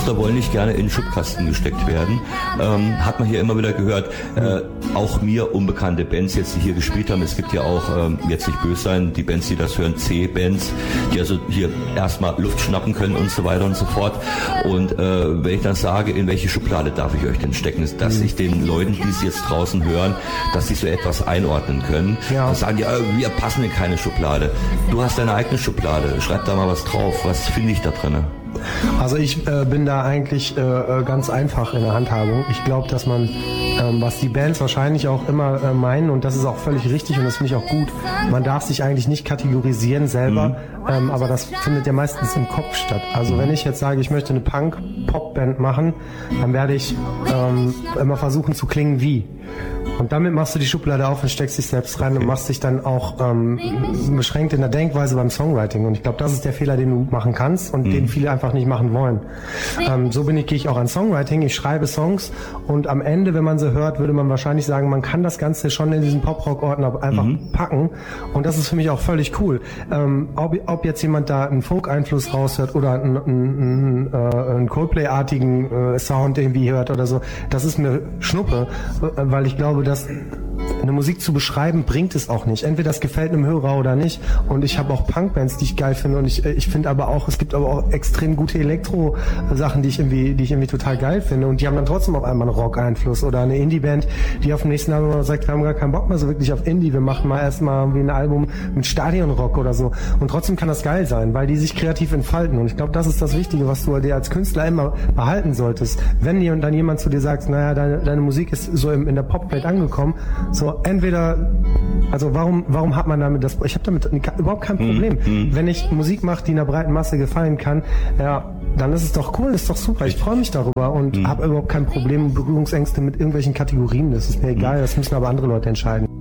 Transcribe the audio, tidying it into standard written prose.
Künstler wollen nicht gerne in den Schubkasten gesteckt werden. Hat man hier immer wieder gehört, auch mir unbekannte Bands jetzt, die hier gespielt haben. Es gibt ja auch, jetzt nicht böse sein, die Bands, die das hören, C-Bands, die also hier erstmal Luft schnappen können und so weiter und so fort. Und wenn ich dann sage, in welche Schublade darf ich euch denn stecken, dass ich den Leuten, die es jetzt draußen hören, dass sie so etwas einordnen können. Ja. Dann sagen die, wir passen in keine Schublade. Du hast deine eigene Schublade, schreib da mal was drauf. Was finde ich da drin? Also ich bin da eigentlich ganz einfach in der Handhabung. Ich glaube, dass man, was die Bands wahrscheinlich auch immer meinen, und das ist auch völlig richtig und das finde ich auch gut, man darf sich eigentlich nicht kategorisieren selber, aber das findet ja meistens im Kopf statt. Also wenn ich jetzt sage, ich möchte eine Punk-Pop-Band machen, dann werde ich immer versuchen zu klingen wie. Und damit machst du die Schublade auf und steckst dich selbst rein und machst dich dann auch beschränkt in der Denkweise beim Songwriting. Und ich glaube, das ist der Fehler, den du machen kannst und den viele einfach nicht machen wollen. So gehe ich auch an Songwriting. Ich schreibe Songs und am Ende, wenn man sie hört, würde man wahrscheinlich sagen, man kann das Ganze schon in diesen Pop-Rock-Ordner einfach packen. Und das ist für mich auch völlig cool. Ob jetzt jemand da einen Folk-Einfluss raushört oder einen Coldplay-artigen Sound irgendwie hört oder so, das ist mir Schnuppe, weil ich glaube, dass eine Musik zu beschreiben, bringt es auch nicht. Entweder das gefällt einem Hörer oder nicht. Und ich habe auch Punkbands, die ich geil finde. Und ich finde aber auch, es gibt aber auch extrem gute Elektro-Sachen, die ich irgendwie total geil finde. Und die haben dann trotzdem auf einmal einen Rock-Einfluss. Oder eine Indie-Band, die auf dem nächsten Album sagt, wir haben gar keinen Bock mehr so wirklich auf Indie. Wir machen mal erstmal irgendwie ein Album mit Stadionrock oder so. Und trotzdem kann das geil sein, weil die sich kreativ entfalten. Und ich glaube, das ist das Wichtige, was du dir als Künstler immer behalten solltest. Wenn dir und dann jemand zu dir sagt, naja, deine Musik ist so in der Popwelt angekommen, so entweder, also warum hat man damit ich habe damit überhaupt kein Problem. Wenn ich Musik mache, die einer breiten Masse gefallen kann, ja, dann ist es doch cool, ist doch super. Ich freue mich darüber und habe überhaupt kein Problem, Berührungsängste mit irgendwelchen Kategorien. Das ist mir egal, das müssen aber andere Leute entscheiden.